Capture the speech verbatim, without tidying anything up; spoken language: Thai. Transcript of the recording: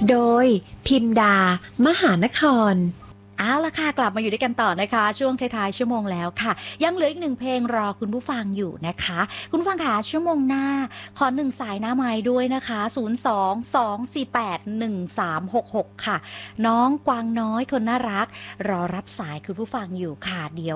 โดยพิมดามหานครเอาละค่ะกลับมาอยู่ด้วยกันต่อนะคะช่วงท้ายๆชั่วโมงแล้วค่ะยังเหลืออีกหนึ่งเพลงรอคุณผู้ฟังอยู่นะคะคุณผู้ฟังคะชั่วโมงหน้าขอหนึ่งสายหน้าไม้ด้วยนะคะศูนย์ สอง สอง สี่ แปด หนึ่ง สาม หก หกค่ะน้องกวางน้อยคนน่ารักรอรับสายคุณผู้ฟังอยู่ค่ะเดี๋ยว